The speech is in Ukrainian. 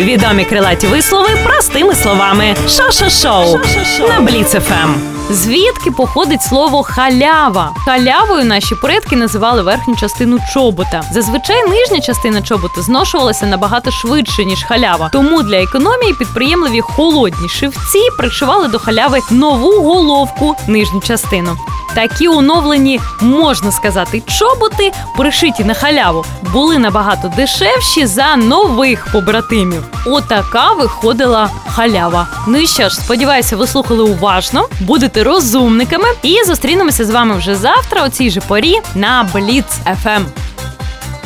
Відомі крилаті вислови простими словами. Шо-шо-шоу на Бліц ФМ. Звідки походить слово халява? Халявою наші предки називали верхню частину чобота. Зазвичай нижня частина чобота зношувалася набагато швидше, ніж халява. Тому для економії підприємливі холодні шивці пришивали до халяви нову головку, нижню частину. Такі оновлені, можна сказати, чоботи, пришиті на халяву, були набагато дешевші за нових побратимів. Отака виходила халява. Ну і що ж, сподіваюся, ви слухали уважно, будете розумниками і зустрінемося з вами вже завтра о цій же порі на Бліц ФМ.